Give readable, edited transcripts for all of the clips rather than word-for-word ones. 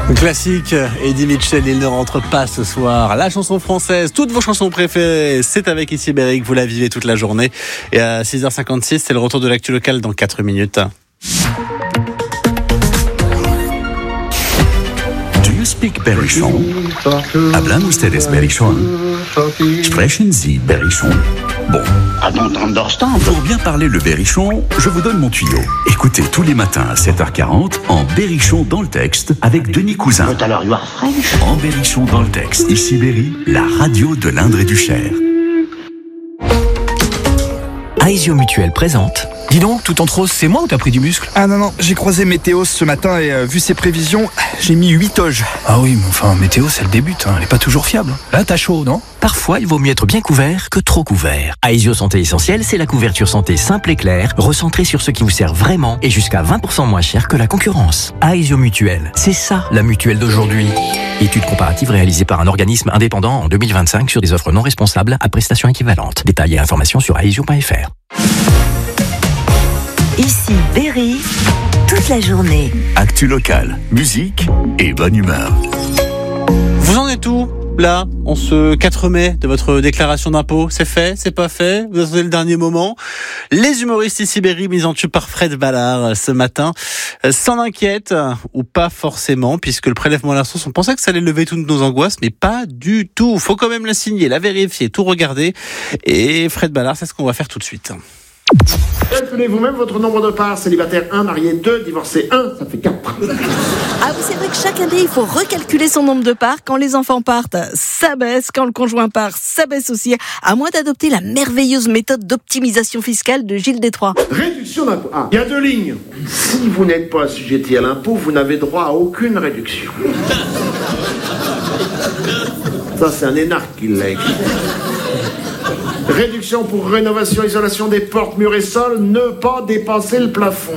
Classique, Eddie Mitchell, il ne rentre pas ce soir. La chanson française, toutes vos chansons préférées, c'est avec Ici Berry que vous la vivez toute la journée. Et à 6h56, c'est le retour de l'actu locale dans 4 minutes. Do you speak Berrichon? Hablan ustedes Berrichon? Sprechen Sie Berrichon? Bon. I don't understand. Pour bien parler le berrichon, je vous donne mon tuyau. Écoutez tous les matins à 7h40 en berrichon dans le texte avec Denis Cousin. But alors you are French. En berrichon dans le texte, ici Berry, la radio de l'Indre et du Cher. Aesio Mutuel présente. Dis donc, tout en trop, c'est moi ou t'as pris du muscle? Ah non, j'ai croisé Météos ce matin et vu ses prévisions, j'ai mis 8 toges. Ah oui, mais enfin, Météos, elle débute, elle est pas toujours fiable. Là, t'as chaud, non? Parfois, il vaut mieux être bien couvert que trop couvert. Aesio Santé Essentielle, c'est la couverture santé simple et claire, recentrée sur ce qui vous sert vraiment et jusqu'à 20% moins cher que la concurrence. Aesio Mutuel, c'est ça la mutuelle d'aujourd'hui. Étude comparative réalisée par un organisme indépendant en 2025 sur des offres non responsables à prestations équivalentes. Détails et informations sur aesio.fr. Ici Berry, toute la journée. Actu locale, musique et bonne humeur. Vous en êtes où là, en ce 4 mai de votre déclaration d'impôt? C'est fait? C'est pas fait? Vous attendez le dernier moment? Les humoristes Ici Berry mis en tube par Fred Ballard ce matin s'en inquiètent, ou pas forcément, puisque le prélèvement à la source, on pensait que ça allait lever toutes nos angoisses, mais pas du tout. Faut quand même la signer, la vérifier, tout regarder. Et Fred Ballard, c'est ce qu'on va faire tout de suite. Calculez vous-même votre nombre de parts. Célibataire 1, marié 2, divorcé 1, ça fait 4. Ah oui, c'est vrai que chaque année, il faut recalculer son nombre de parts. Quand les enfants partent, ça baisse. Quand le conjoint part, ça baisse aussi. À moins d'adopter la merveilleuse méthode d'optimisation fiscale de Gilles Détroit. Réduction d'impôt. Ah, il y a 2 lignes. Si vous n'êtes pas assujetti à l'impôt, vous n'avez droit à aucune réduction. Ça, c'est un énarque qui l'a écrit. Réduction pour rénovation, isolation des portes, murs et sols, ne pas dépasser le plafond.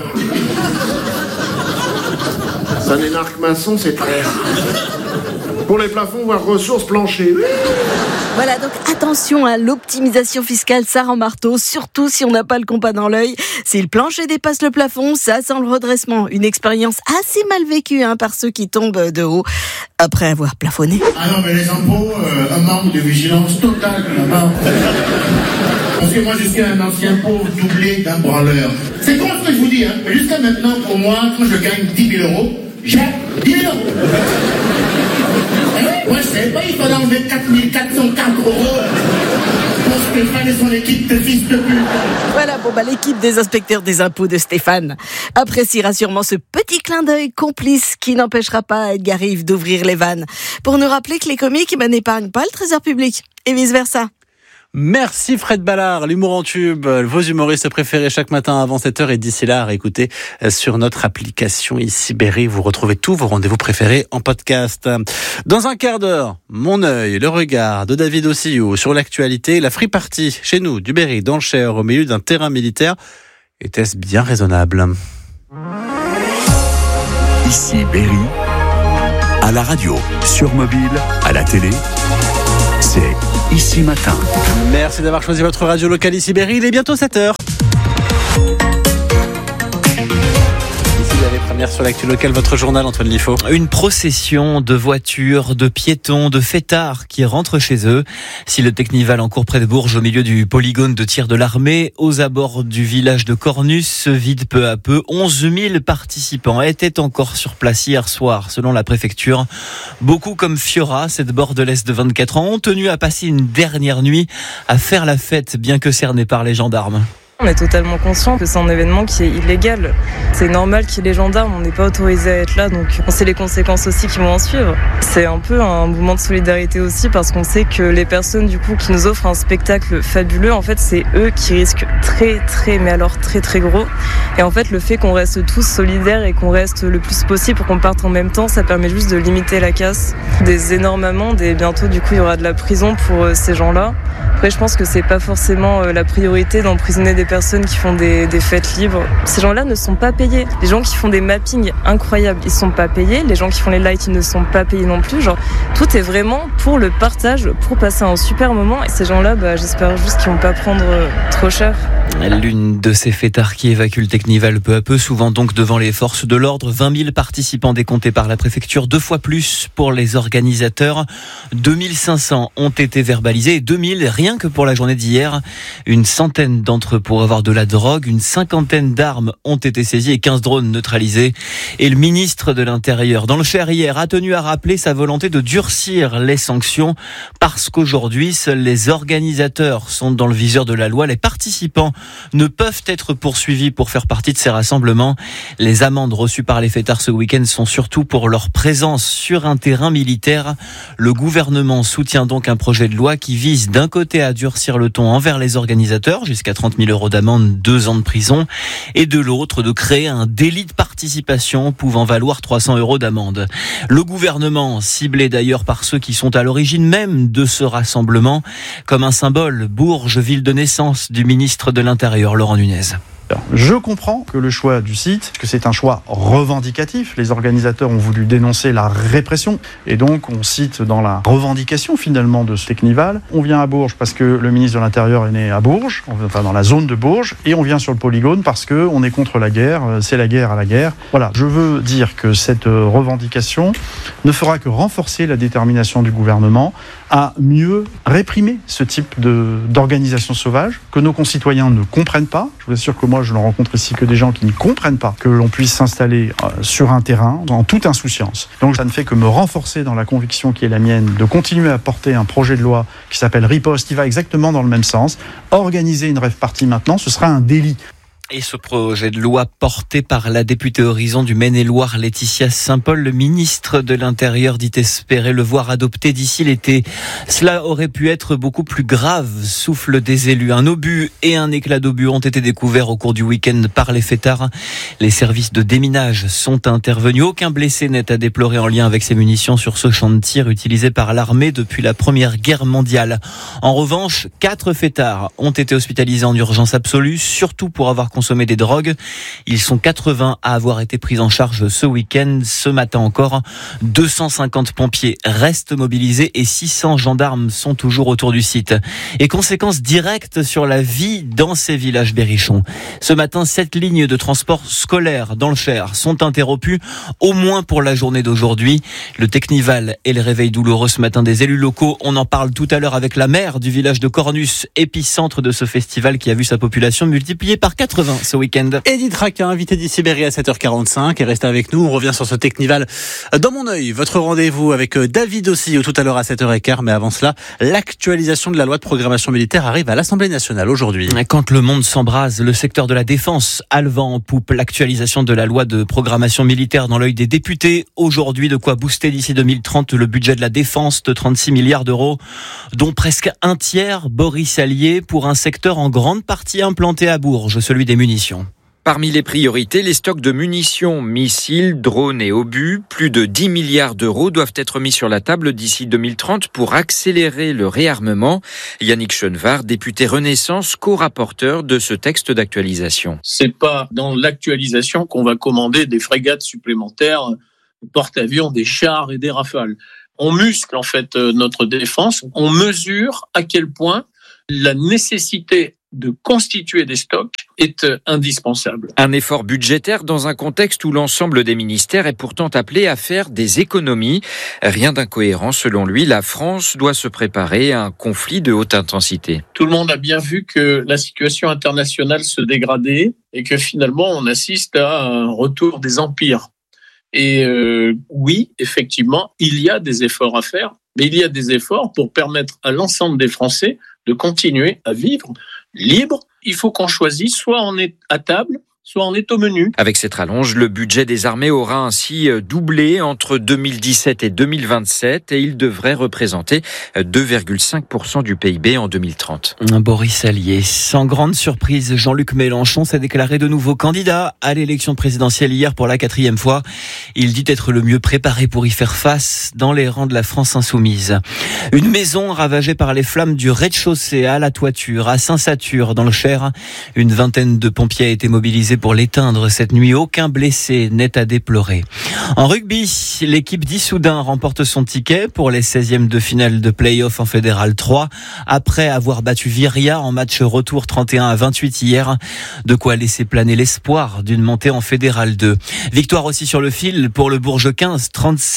C'est un énarque maçon, c'est très rare. Pour les plafonds, voire ressources plancher. Voilà, donc attention à l'optimisation fiscale, ça rend marteau, surtout si on n'a pas le compas dans l'œil. Si le plancher dépasse le plafond, ça sent le redressement. Une expérience assez mal vécue par ceux qui tombent de haut après avoir plafonné. Ah non, mais les impôts, un manque de vigilance totale de la part. Parce que moi, je suis un ancien pauvre doublé d'un branleur. C'est con ce que je vous dis, hein. Mais jusqu'à maintenant, pour moi, quand je gagne 10 000 euros, j'ai 10 000 euros. Moi, je savais pas, il fallait enlever 4 404 euros pour Stéphane et son équipe de fils de pute. Voilà, l'équipe des inspecteurs des impôts de Stéphane appréciera sûrement ce petit clin d'œil complice qui n'empêchera pas Edgar Rive d'ouvrir les vannes pour nous rappeler que les comiques n'épargnent pas le trésor public et vice-versa. Merci Fred Ballard, l'humour en tube, vos humoristes préférés chaque matin avant 7h et d'ici là, écoutez sur notre application Ici Berry, vous retrouvez tous vos rendez-vous préférés en podcast. Dans un quart d'heure, mon œil, le regard de David Ossillou sur l'actualité, la free party chez nous du Berry dans le Cher au milieu d'un terrain militaire, était-ce bien raisonnable? Ici Berry, à la radio, sur mobile, à la télé, c'est Ici Matin. Merci d'avoir choisi votre radio locale Ici Berry, il est bientôt 7h. Première sur l'actu locale, votre journal Antoine Liffaut. Une procession de voitures, de piétons, de fêtards qui rentrent chez eux. Si le Technival en cours près de Bourges, au milieu du polygone de tir de l'armée, aux abords du village de Cornus, se vide peu à peu. 11 000 participants étaient encore sur place hier soir, selon la préfecture. Beaucoup comme Fiora, cette bordelaise de 24 ans, ont tenu à passer une dernière nuit à faire la fête, bien que cernés par les gendarmes. On est totalement conscient que c'est un événement qui est illégal. C'est normal qu'il y ait les gendarmes, on n'est pas autorisé à être là, donc on sait les conséquences aussi qui vont en suivre. C'est un peu un mouvement de solidarité aussi parce qu'on sait que les personnes du coup qui nous offrent un spectacle fabuleux, en fait c'est eux qui risquent très gros. Et en fait le fait qu'on reste tous solidaires et qu'on reste le plus possible pour qu'on parte en même temps, ça permet juste de limiter la casse. Des énormes amendes et bientôt du coup il y aura de la prison pour ces gens-là. Après je pense que c'est pas forcément la priorité d'emprisonner des personnes qui font des fêtes libres, ces gens-là ne sont pas payés. Les gens qui font des mappings incroyables, ils sont pas payés. Les gens qui font les lights, ils ne sont pas payés non plus. Genre, tout est vraiment pour le partage, pour passer un super moment. Et ces gens-là, j'espère juste qu'ils vont pas prendre trop cher. L'une de ces fêtards qui évacue le Technival peu à peu, souvent donc devant les forces de l'ordre. 20 000 participants décomptés par la préfecture, 2 fois plus pour les organisateurs. 2500 ont été verbalisés et 2000 rien que pour la journée d'hier. Une centaine d'entre eux pour avoir de la drogue, une cinquantaine d'armes ont été saisies et 15 drones neutralisés. Et le ministre de l'Intérieur, dans le Cher hier, a tenu à rappeler sa volonté de durcir les sanctions parce qu'aujourd'hui, seuls les organisateurs sont dans le viseur de la loi. Les participants ne peuvent être poursuivis pour faire partie de ces rassemblements. Les amendes reçues par les fêtards ce week-end sont surtout pour leur présence sur un terrain militaire. Le gouvernement soutient donc un projet de loi qui vise d'un côté à durcir le ton envers les organisateurs, jusqu'à 30 000 € d'amende, 2 ans de prison, et de l'autre de créer un délit de participation pouvant valoir 300 € d'amende. Le gouvernement, ciblé d'ailleurs par ceux qui sont à l'origine même de ce rassemblement, comme un symbole, Bourges, ville de naissance du ministre de l'Intérieur, Laurent Nunez. Je comprends que le choix du site, que c'est un choix revendicatif. Les organisateurs ont voulu dénoncer la répression et donc on cite dans la revendication finalement de ce Technival. On vient à Bourges parce que le ministre de l'Intérieur est né à Bourges, enfin dans la zone de Bourges, et on vient sur le polygone parce que on est contre la guerre, c'est la guerre à la guerre. Voilà, je veux dire que cette revendication ne fera que renforcer la détermination du gouvernement à mieux réprimer ce type d'organisation sauvage que nos concitoyens ne comprennent pas. Je vous assure que moi, je ne rencontre ici que des gens qui ne comprennent pas que l'on puisse s'installer sur un terrain en toute insouciance. Donc ça ne fait que me renforcer dans la conviction qui est la mienne de continuer à porter un projet de loi qui s'appelle Riposte, qui va exactement dans le même sens. Organiser une rave-party maintenant, ce sera un délit. Et ce projet de loi porté par la députée Horizon du Maine-et-Loire, Laetitia Saint-Paul, le ministre de l'Intérieur dit espérer le voir adopté d'ici l'été. Cela aurait pu être beaucoup plus grave, souffle des élus. Un obus et un éclat d'obus ont été découverts au cours du week-end par les fêtards. Les services de déminage sont intervenus. Aucun blessé n'est à déplorer en lien avec ces munitions sur ce champ de tir utilisé par l'armée depuis la Première Guerre mondiale. En revanche, 4 fêtards ont été hospitalisés en urgence absolue, surtout pour avoir consommer des drogues. Ils sont 80 à avoir été pris en charge ce week-end. Ce matin encore, 250 pompiers restent mobilisés et 600 gendarmes sont toujours autour du site. Et conséquences directes sur la vie dans ces villages berrichons. Ce matin, 7 lignes de transport scolaire dans le Cher sont interrompues, au moins pour la journée d'aujourd'hui. Le Technival et les réveils douloureux ce matin des élus locaux. On en parle tout à l'heure avec la maire du village de Cornus, épicentre de ce festival qui a vu sa population multipliée par 80 ce week-end. Edith Raquin, invité d'ici Berry à 7h45 et restez avec nous. On revient sur ce Technival dans mon œil. Votre rendez-vous avec David aussi tout à l'heure à 7h15. Mais avant cela, l'actualisation de la loi de programmation militaire arrive à l'Assemblée nationale aujourd'hui. Quand le monde s'embrase, le secteur de la défense a le vent en poupe. L'actualisation de la loi de programmation militaire dans l'œil des députés. Aujourd'hui, de quoi booster d'ici 2030 le budget de la défense de 36 milliards d'euros, dont presque un tiers Boris Allier pour un secteur en grande partie implanté à Bourges, celui des munitions. Parmi les priorités, les stocks de munitions, missiles, drones et obus. Plus de 10 milliards d'euros doivent être mis sur la table d'ici 2030 pour accélérer le réarmement. Yannick Chenevard, député Renaissance, co-rapporteur de ce texte d'actualisation. C'est pas dans l'actualisation qu'on va commander des frégates supplémentaires, des porte-avions, des chars et des rafales. On muscle en fait notre défense. On mesure à quel point la nécessité de constituer des stocks est indispensable. Un effort budgétaire dans un contexte où l'ensemble des ministères est pourtant appelé à faire des économies. Rien d'incohérent selon lui, la France doit se préparer à un conflit de haute intensité. Tout le monde a bien vu que la situation internationale se dégradait et que finalement on assiste à un retour des empires. Et oui, effectivement, il y a des efforts à faire, mais il y a des efforts pour permettre à l'ensemble des Français de continuer à vivre libre. Il faut qu'on choisisse, soit on est à table, soit on est au menu. Avec cette rallonge, le budget des armées aura ainsi doublé entre 2017 et 2027 et il devrait représenter 2,5% du PIB en 2030. Boris Allier. Sans grande surprise, Jean-Luc Mélenchon s'est déclaré de nouveau candidat à l'élection présidentielle hier pour la 4e fois. Il dit être le mieux préparé pour y faire face dans les rangs de la France insoumise. Une maison ravagée par les flammes du rez-de-chaussée à la toiture, à Saint-Satur, dans le Cher. Une vingtaine de pompiers a été mobilisés pour l'éteindre cette nuit. Aucun blessé n'est à déplorer. En rugby, l'équipe d'Issoudun remporte son ticket pour les 16e de finale de play-off en Fédéral 3 après avoir battu Viria en match retour 31-28 hier. De quoi laisser planer l'espoir d'une montée en Fédéral 2. Victoire aussi sur le fil pour le Bourges 15,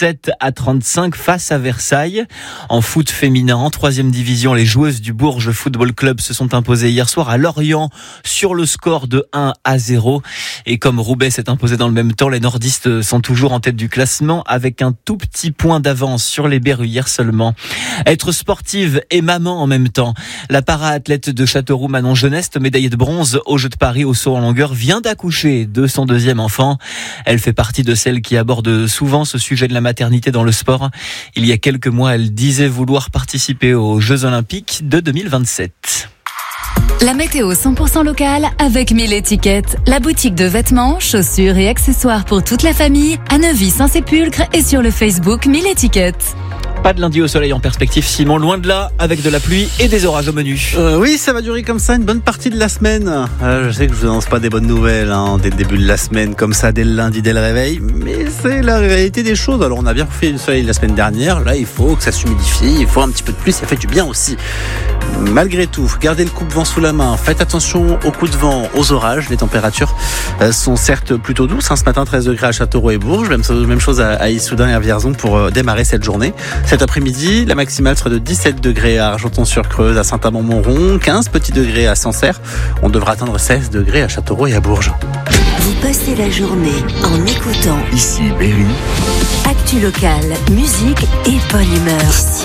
37-35 face à Versailles. En foot féminin, en 3e division, les joueuses du Bourges Football Club se sont imposées hier soir à Lorient sur le score de 1-0. Et comme Roubaix s'est imposé dans le même temps, les nordistes sont toujours en tête du classement avec un tout petit point d'avance sur les Berruyères seulement. Être sportive et maman en même temps. La para-athlète de Châteauroux, Manon Geneste, médaillée de bronze aux Jeux de Paris au saut en longueur, vient d'accoucher de son 2e enfant. Elle fait partie de celles qui abordent souvent ce sujet de la maternité dans le sport. Il y a quelques mois, elle disait vouloir participer aux Jeux Olympiques de 2027. La météo 100% locale avec 1000 étiquettes. La boutique de vêtements, chaussures et accessoires pour toute la famille à Neuvy-Saint-Sépulcre et sur le Facebook 1000 étiquettes. Pas de lundi au soleil en perspective, Simon, loin de là, avec de la pluie et des orages au menu. Oui, ça va durer comme ça une bonne partie de la semaine. Je sais que je vous annonce pas des bonnes nouvelles dès le début de la semaine, comme ça, dès le lundi, dès le réveil, mais c'est la réalité des choses. Alors on a bien fait du soleil la semaine dernière, là il faut que ça s'humidifie, il faut un petit peu de pluie, ça fait du bien aussi. Malgré tout, gardez le coupe-vent sous la main, faites attention aux coups de vent, aux orages. Les températures sont certes plutôt douces, ce matin 13 degrés à Châteauroux et Bourges, même chose à Issoudun et à Vierzon pour démarrer cette journée. Cet après-midi, la maximale sera de 17 degrés à Argenton-sur-Creuse, à Saint-Amand-Montrond, 15 petits degrés à Sancerre. On devra atteindre 16 degrés à Châteauroux et à Bourges. Vous passez la journée en écoutant Ici Berry. Actu locale, musique et bonne humeur. Ici.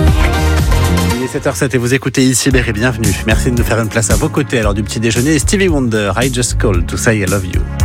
Il est 7h07 et vous écoutez Ici Berry, bienvenue. Merci de nous faire une place à vos côtés à l'heure du petit déjeuner. Stevie Wonder, I Just Called to Say I Love You.